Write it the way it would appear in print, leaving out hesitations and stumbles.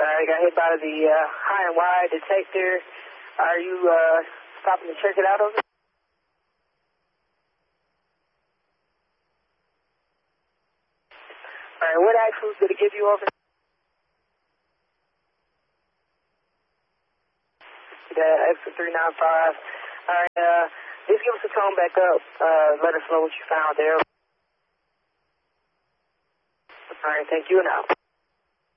I got hit by the high and wide detector. Are you stopping to check it out over? All right, what actions did it give you over? The exit 395. All right, just give us a tone back up. Let us know what you found there. All right, thank you and out.